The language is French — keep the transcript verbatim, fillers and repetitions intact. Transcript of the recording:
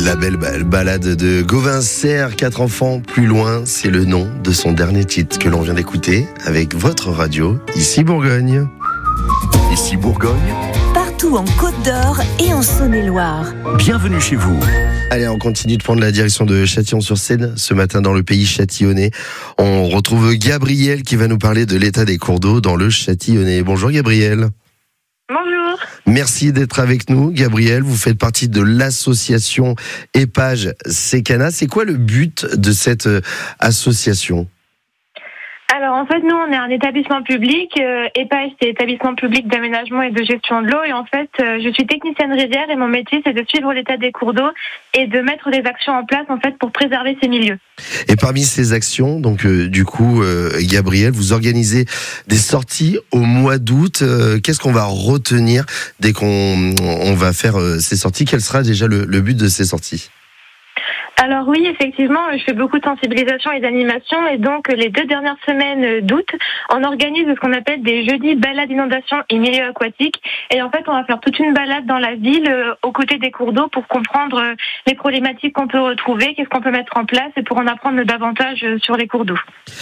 La belle balade de Gauvin Serre, quatre enfants plus loin, c'est le nom de son dernier titre que l'on vient d'écouter avec votre radio, ici Bourgogne. Ici Bourgogne, partout en Côte d'Or et en Saône-et-Loire. Bienvenue chez vous. Allez, on continue de prendre la direction de Châtillon-sur-Seine. Ce matin, dans le pays châtillonnais, on retrouve Gabriel qui va nous parler de l'état des cours d'eau dans le Châtillonnais. Bonjour Gabriel. Bonjour. Merci d'être avec nous, Gabriel. Vous faites partie de l'association Épage Sécana. C'est quoi le but de cette association ? Alors en fait, nous, on est un établissement public. Euh, Épage, c'est établissement public d'aménagement et de gestion de l'eau. Et en fait, euh, je suis technicienne rivière et mon métier, c'est de suivre l'état des cours d'eau et de mettre des actions en place en fait pour préserver ces milieux. Et parmi ces actions, donc euh, du coup, euh, Gabriel, vous organisez des sorties au mois d'août. Euh, qu'est-ce qu'on va retenir dès qu'on on va faire euh, ces sorties ? Quel sera déjà le, le but de ces sorties ? Alors oui, effectivement, je fais beaucoup de sensibilisation et d'animation et donc les deux dernières semaines d'août, on organise ce qu'on appelle des jeudis balades inondations et milieux aquatiques et en fait on va faire toute une balade dans la ville euh, aux côtés des cours d'eau pour comprendre euh, les problématiques qu'on peut retrouver, qu'est-ce qu'on peut mettre en place et pour en apprendre davantage euh, sur les cours d'eau.